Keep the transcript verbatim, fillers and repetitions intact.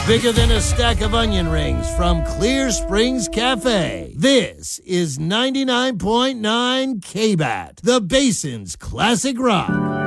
Bigger than a stack of onion rings from Clear Springs Cafe. This is ninety-nine point nine K B A T, the Basin's Classic Rock.